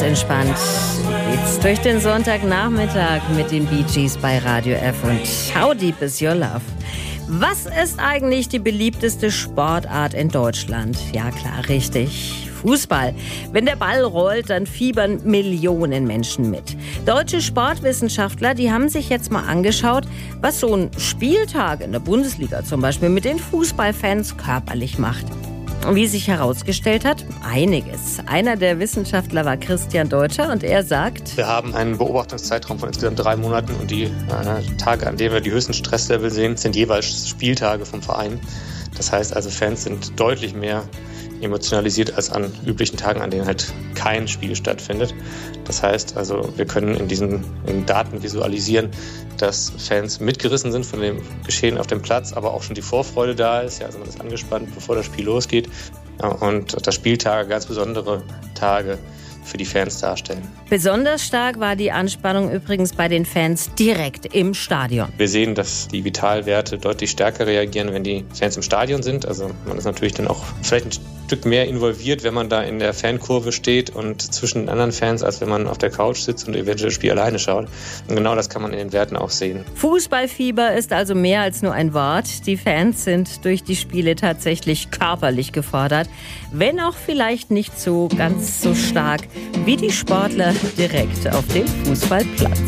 entspannt geht's durch den Sonntagnachmittag mit den Bee Gees bei Radio F und How Deep Is Your Love? Was ist eigentlich die beliebteste Sportart in Deutschland? Ja klar, richtig. Fußball. Wenn der Ball rollt, dann fiebern Millionen Menschen mit. Deutsche Sportwissenschaftler, die haben sich jetzt mal angeschaut, was so ein Spieltag in der Bundesliga zum Beispiel mit den Fußballfans körperlich macht. Und wie sich herausgestellt hat, einiges. Einer der Wissenschaftler war Christian Deutscher und er sagt: Wir haben einen Beobachtungszeitraum von insgesamt 3 Monaten und die Tage, an denen wir die höchsten Stresslevel sehen, sind jeweils Spieltage vom Verein. Das heißt also, Fans sind deutlich mehr emotionalisiert als an üblichen Tagen, an denen halt kein Spiel stattfindet. Das heißt also, wir können in Daten visualisieren, dass Fans mitgerissen sind von dem Geschehen auf dem Platz, aber auch schon die Vorfreude da ist. Ja, also man ist angespannt, bevor das Spiel losgeht. Ja, und dass Spieltage ganz besondere Tage für die Fans darstellen. Besonders stark war die Anspannung übrigens bei den Fans direkt im Stadion. Wir sehen, dass die Vitalwerte deutlich stärker reagieren, wenn die Fans im Stadion sind. Also man ist natürlich dann auch vielleicht ein Stück mehr involviert, wenn man da in der Fankurve steht und zwischen den anderen Fans, als wenn man auf der Couch sitzt und eventuell das Spiel alleine schaut. Und genau das kann man in den Werten auch sehen. Fußballfieber ist also mehr als nur ein Wort. Die Fans sind durch die Spiele tatsächlich körperlich gefordert, wenn auch vielleicht nicht so ganz so stark wie die Sportler direkt auf dem Fußballplatz.